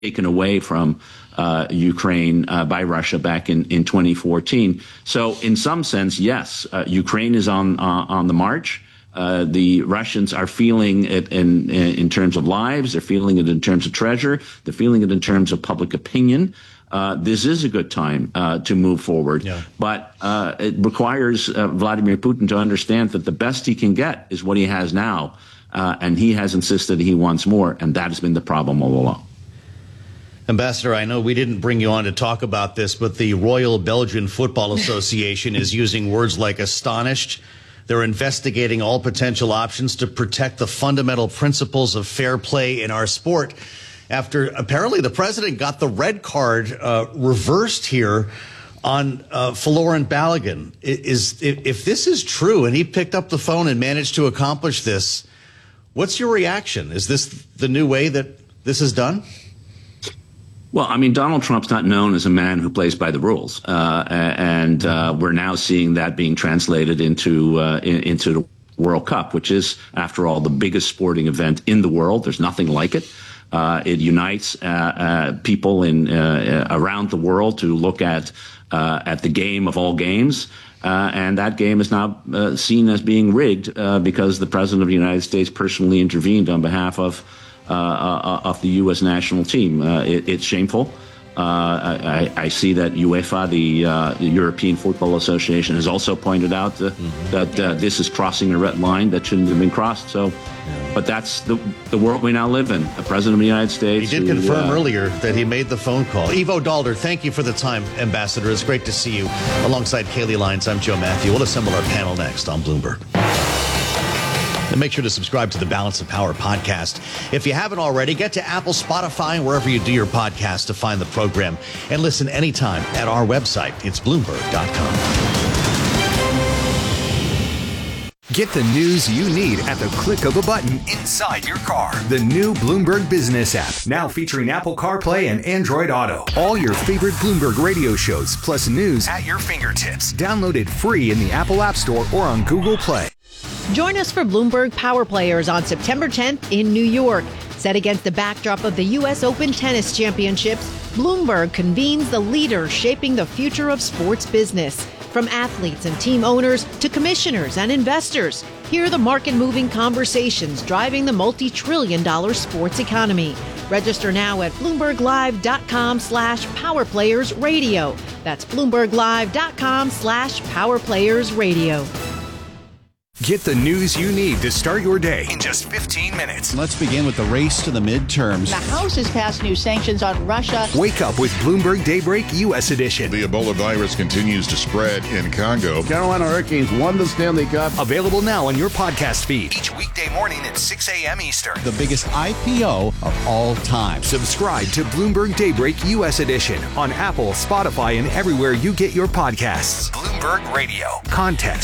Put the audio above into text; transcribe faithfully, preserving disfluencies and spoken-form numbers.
taken away from uh, Ukraine uh, by Russia back in, in twenty fourteen. So in some sense, yes, uh, Ukraine is on uh, on the march. Uh, the Russians are feeling it in, in in terms of lives. They're feeling it in terms of treasure. They're feeling it in terms of public opinion. Uh, this is a good time uh, to move forward. Yeah. But uh, it requires uh, Vladimir Putin to understand that the best he can get is what he has now. Uh, and he has insisted he wants more. And that has been the problem all along. Ambassador, I know we didn't bring you on to talk about this, but the Royal Belgian Football Association is using words like astonished. They're investigating all potential options to protect the fundamental principles of fair play in our sport after apparently the president got the red card uh, reversed here on uh, Folarin Balogun. Is, if, if this is true and he picked up the phone and managed to accomplish this, what's your reaction? Is this the new way that this is done? Well, I mean, Donald Trump's not known as a man who plays by the rules, uh, and uh, we're now seeing that being translated into uh, in, into the World Cup, which is, after all, the biggest sporting event in the world. There's nothing like it. Uh, it unites uh, uh, people in uh, around the world to look at uh, at the game of all games. Uh, and that game is now uh, seen as being rigged uh, because the president of the United States personally intervened on behalf of uh, uh, of the U S national team. Uh, it, it's shameful. Uh, I, I see that UEFA, the, uh, the European Football Association, has also pointed out uh, mm-hmm. that uh, this is crossing a red line that shouldn't have been crossed. So, yeah. But that's the the world we now live in. The President of the United States. He did who, confirm uh, earlier that he made the phone call. Ivo Dalder, thank you for the time, Ambassador. It's great to see you. Alongside Kaylee Lyons, I'm Joe Matthew. We'll assemble our panel next on Bloomberg. And make sure to subscribe to the Balance of Power podcast. If you haven't already, get to Apple, Spotify, and wherever you do your podcast to find the program. And listen anytime at our website. It's Bloomberg dot com. Get the news you need at the click of a button inside your car. The new Bloomberg Business app, now featuring Apple CarPlay and Android Auto. All your favorite Bloomberg radio shows, plus news at your fingertips. Download it free in the Apple App Store or on Google Play. Join us for Bloomberg Power Players on September tenth in New York. Set against the backdrop of the U S Open Tennis Championships, Bloomberg convenes the leaders shaping the future of sports business. From athletes and team owners to commissioners and investors, hear the market-moving conversations driving the multi-trillion dollar sports economy. Register now at bloomberglive.com slash powerplayersradio. That's bloomberglive.com slash powerplayersradio. Get the news you need to start your day in just fifteen minutes. Let's begin with the race to the midterms. The House has passed new sanctions on Russia. Wake up with Bloomberg Daybreak U S Edition. The Ebola virus continues to spread in Congo. Carolina Hurricanes won the Stanley Cup. Available now on your podcast feed. Each weekday morning at six a.m. Eastern. The biggest I P O of all time. Subscribe to Bloomberg Daybreak U S Edition on Apple, Spotify, and everywhere you get your podcasts. Bloomberg Radio. Context